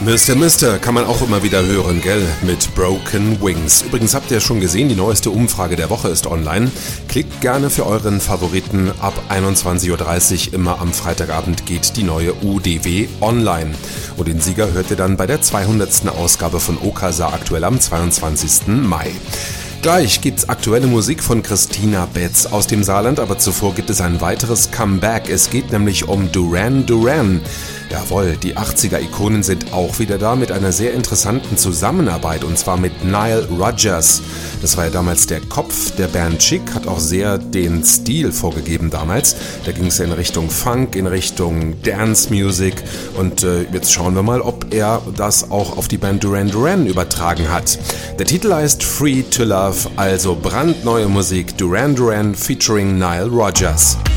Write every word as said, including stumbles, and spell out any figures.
Mister Mister kann man auch immer wieder hören, gell? Mit Broken Wings. Übrigens habt ihr schon gesehen, die neueste Umfrage der Woche ist online. Klickt gerne für euren Favoriten. Ab einundzwanzig Uhr dreißig immer am Freitagabend geht die neue U D W online. Und den Sieger hört ihr dann bei der zweihundertsten Ausgabe von Okasa aktuell am zweiundzwanzigsten Mai. Gleich gibt's aktuelle Musik von Christina Betz aus dem Saarland, aber zuvor gibt es ein weiteres Comeback. Es geht nämlich um Duran Duran. Jawohl, die achtziger-Ikonen sind auch wieder da mit einer sehr interessanten Zusammenarbeit, und zwar mit Nile Rodgers. Das war ja damals der Kopf der Band Chic, hat auch sehr den Stil vorgegeben damals. Da ging es ja in Richtung Funk, in Richtung Dance Music, und äh, jetzt schauen wir mal, ob er das auch auf die Band Duran Duran übertragen hat. Der Titel heißt Free to Love, also brandneue Musik, Duran Duran featuring Nile Rodgers.